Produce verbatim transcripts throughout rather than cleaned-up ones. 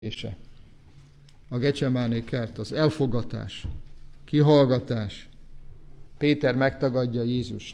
A Gecsemáné kert, az elfogatás, kihallgatás. Péter megtagadja Jézust.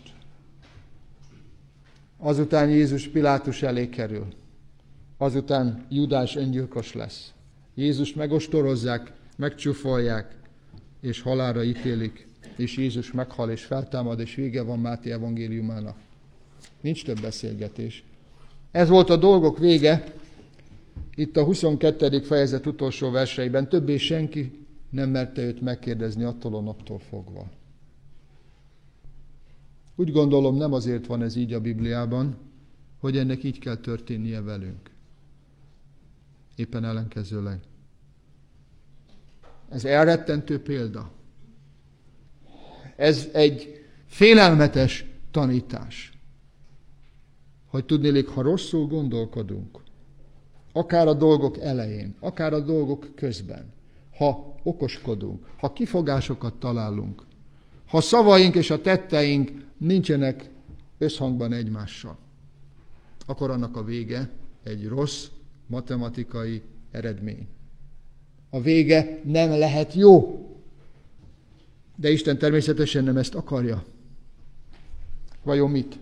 Azután Jézus Pilátus elé kerül. Azután Júdás öngyilkos lesz. Jézust megostorozzák, megcsúfolják, és halálra ítélik, és Jézus meghal és feltámad, és vége van Máté evangéliumának. Nincs több beszélgetés. Ez volt a dolgok vége. Itt a huszonkettedik fejezet utolsó verseiben többé senki nem merte őt megkérdezni attól a naptól fogva. Úgy gondolom, nem azért van ez így a Bibliában, hogy ennek így kell történnie velünk. Éppen ellenkezőleg. Ez elrettentő példa. Ez egy félelmetes tanítás. Hogy tudnélik, ha rosszul gondolkodunk, akár a dolgok elején, akár a dolgok közben, ha okoskodunk, ha kifogásokat találunk, ha szavaink és a tetteink nincsenek összhangban egymással, akkor annak a vége egy rossz matematikai eredmény. A vége nem lehet jó. De Isten természetesen nem ezt akarja. Vajon mit?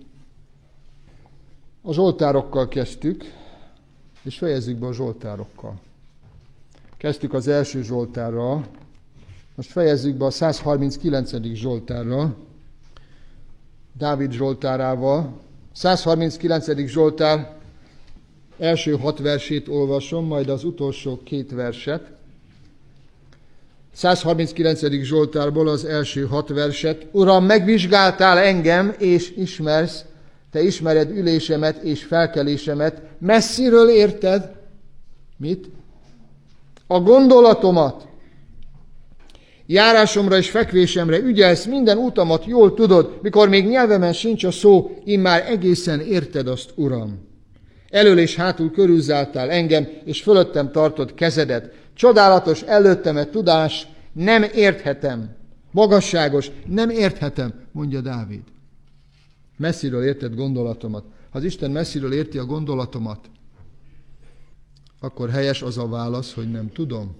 A zsoltárokkal kezdtük, és fejezzük be a zsoltárokkal. Kezdtük az első zsoltárral, most fejezzük be a százharminckilencedik zsoltárral, Dávid zsoltárával. százharminckilencedik zsoltár első hat versét olvasom, majd az utolsó két verset. százharminckilencedik zsoltárból az első hat verset. Uram, megvizsgáltál engem, és ismersz, te ismered ülésemet és felkelésemet. Messziről érted? Mit? A gondolatomat. Járásomra és fekvésemre ügyelsz, minden utamat jól tudod, mikor még nyelvemen sincs a szó, immár egészen érted azt, Uram. Elől és hátul körülzártál engem, és fölöttem tartod kezedet. Csodálatos előttemet tudás, nem érthetem. Magasságos, nem érthetem, mondja Dávid. Messziről érted gondolatomat. Ha az Isten messziről érti a gondolatomat, akkor helyes az a válasz, hogy nem tudom.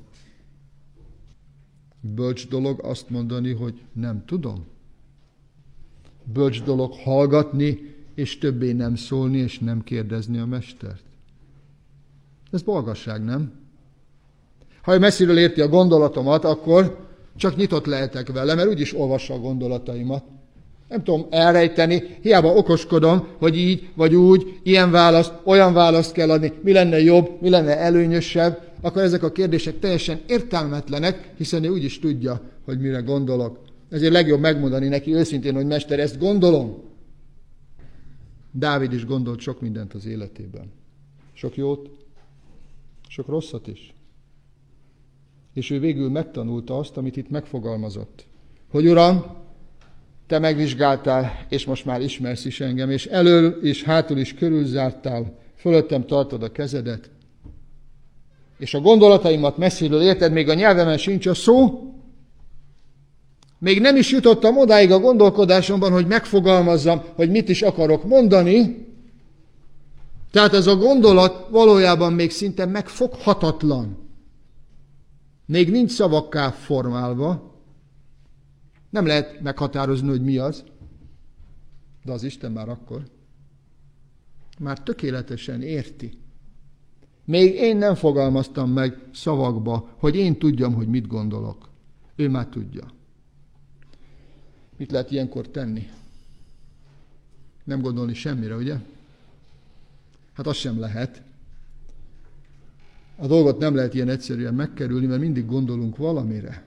Bölcs dolog azt mondani, hogy nem tudom. Bölcs dolog hallgatni, és többé nem szólni, és nem kérdezni a mestert. Ez balgasság, nem? Ha ő messziről érti a gondolatomat, akkor csak nyitott lehetek vele, mert úgyis olvassa a gondolataimat. Nem tudom elrejteni, hiába okoskodom, hogy így vagy úgy, ilyen választ, olyan választ kell adni, mi lenne jobb, mi lenne előnyösebb, akkor ezek a kérdések teljesen értelmetlenek, hiszen ő úgyis tudja, hogy mire gondolok. Ezért legjobb megmondani neki őszintén, hogy mester, ezt gondolom. Dávid is gondolt sok mindent az életében. Sok jót, sok rosszat is. És ő végül megtanulta azt, amit itt megfogalmazott. Hogy Uram, te megvizsgáltál, és most már ismersz is engem, és elől és hátul is körülzártál, fölöttem tartod a kezedet, és a gondolataimat messziről érted, még a nyelvemen sincs a szó, még nem is jutottam odáig a gondolkodásomban, hogy megfogalmazzam, hogy mit is akarok mondani, tehát ez a gondolat valójában még szinte megfoghatatlan. Még nincs szavakká formálva, nem lehet meghatározni, hogy mi az, de az Isten már akkor már tökéletesen érti. Még én nem fogalmaztam meg szavakba, hogy én tudjam, hogy mit gondolok. Ő már tudja. Mit lehet ilyenkor tenni? Nem gondolni semmire, ugye? Hát az sem lehet. A dolgot nem lehet ilyen egyszerűen megkerülni, mert mindig gondolunk valamire.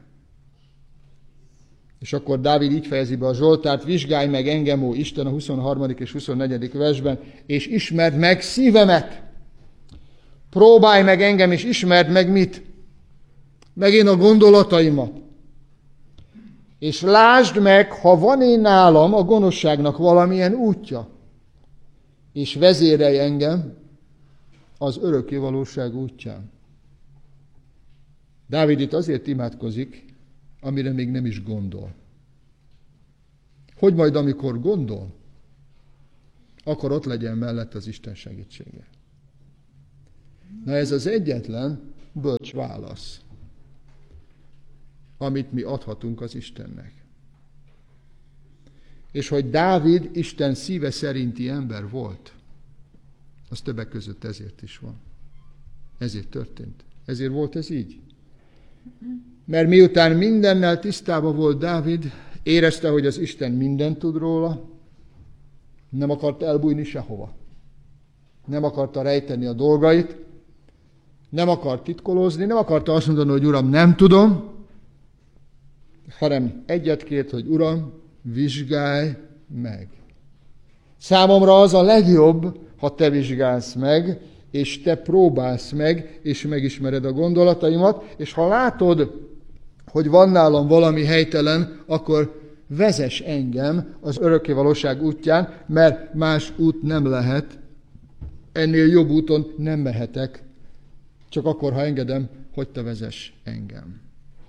És akkor Dávid így fejezi be a Zsoltárt, vizsgálj meg engem, ó Isten, a huszonharmadik és huszonnegyedik versben, és ismerd meg szívemet. Próbálj meg engem, és ismerd meg mit? Meg én a gondolataimat. És lásd meg, ha van én nálam a gonoszságnak valamilyen útja, és vezérelj engem az örökké valóság útján. Dávid itt azért imádkozik, amire még nem is gondol. Hogy majd amikor gondol, akkor ott legyen mellett az Isten segítsége. Na ez az egyetlen, bölcs válasz, amit mi adhatunk az Istennek. És hogy Dávid Isten szíve szerinti ember volt, az többek között ezért is van. Ezért történt. Ezért volt ez így. Mert miután mindennel tisztában volt Dávid, érezte, hogy az Isten mindent tud róla, nem akart elbújni sehova. Nem akarta rejteni a dolgait, nem akart titkolózni, nem akarta azt mondani, hogy Uram, nem tudom, hanem egyet kért, hogy Uram, vizsgálj meg. Számomra az a legjobb, ha te vizsgálsz meg, és te próbálsz meg, és megismered a gondolataimat, és ha látod, hogy van nálam valami helytelen, akkor vezess engem az örökkévalóság útján, mert más út nem lehet, ennél jobb úton nem mehetek, csak akkor, ha engedem, hogy te vezess engem.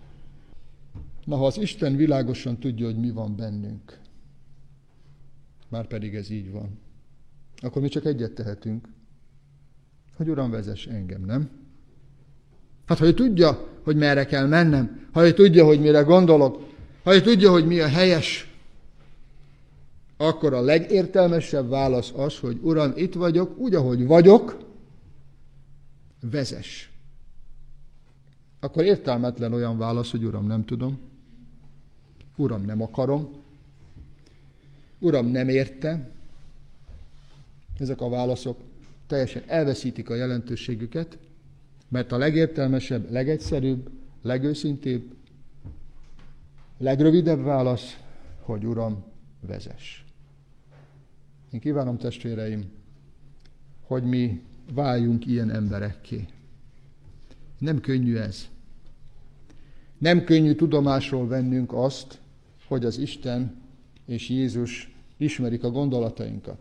Na, ha az Isten világosan tudja, hogy mi van bennünk, már pedig ez így van, akkor mi csak egyet tehetünk, hogy Uram, vezess engem, nem? Hát, ha ő tudja, hogy merre kell mennem, ha ő tudja, hogy mire gondolok, ha ő tudja, hogy mi a helyes, akkor a legértelmesebb válasz az, hogy Uram, itt vagyok, úgy, ahogy vagyok, vezess. Akkor értelmetlen olyan válasz, hogy Uram, nem tudom, Uram, nem akarom, Uram, nem érte. Ezek a válaszok teljesen elveszítik a jelentőségüket, mert a legértelmesebb, legegyszerűbb, legőszintébb, legrövidebb válasz, hogy Uram, vezess. Én kívánom, testvéreim, hogy mi váljunk ilyen emberekké. Nem könnyű ez. Nem könnyű tudomásról vennünk azt, hogy az Isten és Jézus ismerik a gondolatainkat.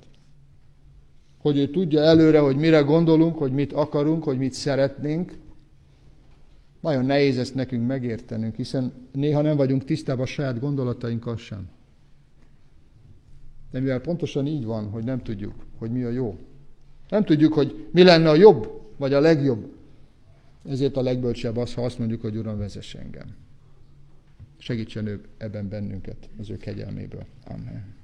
Hogy ő tudja előre, hogy mire gondolunk, hogy mit akarunk, hogy mit szeretnénk. Nagyon nehéz ezt nekünk megértenünk, hiszen néha nem vagyunk tisztában a saját gondolatainkkal sem. De mivel pontosan így van, hogy nem tudjuk, hogy mi a jó. Nem tudjuk, hogy mi lenne a jobb, vagy a legjobb. Ezért a legbölcsebb az, ha azt mondjuk, hogy Uram, vezess engem. Segítsen ő ebben bennünket, az ő kegyelméből. Amen.